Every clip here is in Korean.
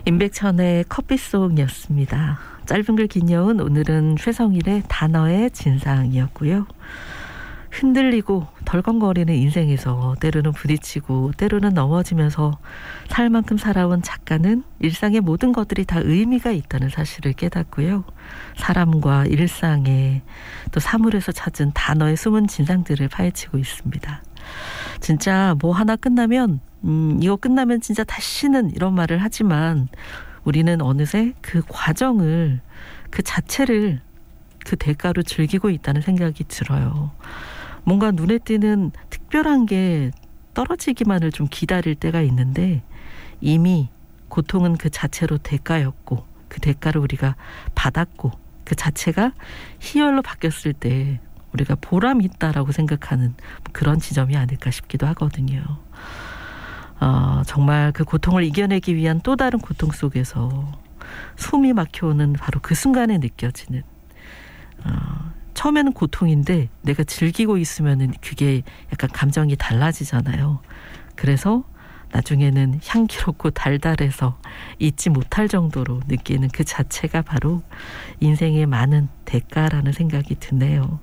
임백천의 커피송이었습니다. 짧은 글 긴 여운, 오늘은 최성일의 단어의 진상이었고요. 흔들리고 덜컹거리는 인생에서 때로는 부딪히고 때로는 넘어지면서 살 만큼 살아온 작가는 일상의 모든 것들이 다 의미가 있다는 사실을 깨닫고요. 사람과 일상에 또 사물에서 찾은 단어의 숨은 진상들을 파헤치고 있습니다. 진짜 뭐 하나 끝나면 이거 끝나면 진짜 다시는 이런 말을 하지만 우리는 어느새 그 과정을, 그 자체를 그 대가로 즐기고 있다는 생각이 들어요. 뭔가 눈에 띄는 특별한 게 떨어지기만을 좀 기다릴 때가 있는데 이미 고통은 그 자체로 대가였고 그 대가를 우리가 받았고 그 자체가 희열로 바뀌었을 때 우리가 보람이 있다라고 생각하는 그런 지점이 아닐까 싶기도 하거든요. 정말 그 고통을 이겨내기 위한 또 다른 고통 속에서 숨이 막혀오는 바로 그 순간에 느껴지는 처음에는 고통인데 내가 즐기고 있으면은 그게 약간 감정이 달라지잖아요. 그래서 나중에는 향기롭고 달달해서 잊지 못할 정도로 느끼는 그 자체가 바로 인생의 많은 대가라는 생각이 드네요.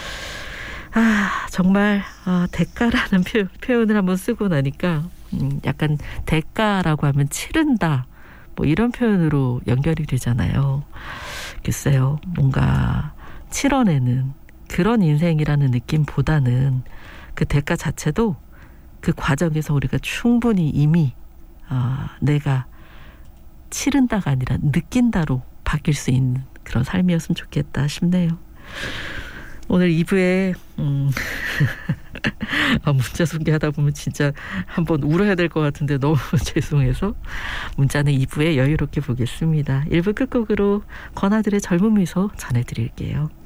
정말 대가라는 표현을 한번 쓰고 나니까 약간 대가라고 하면 치른다 뭐 이런 표현으로 연결이 되잖아요. 글쎄요, 뭔가 치러내는 그런 인생이라는 느낌보다는 그 대가 자체도 그 과정에서 우리가 충분히 이미 내가 치른다가 아니라 느낀다로 바뀔 수 있는 그런 삶이었으면 좋겠다 싶네요. 오늘 2부에 문자 소개하다 보면 진짜 한번 울어야 될 것 같은데 너무 죄송해서 문자는 2부에 여유롭게 보겠습니다. 1부 끝곡으로 건아들의 젊은 미소 전해드릴게요.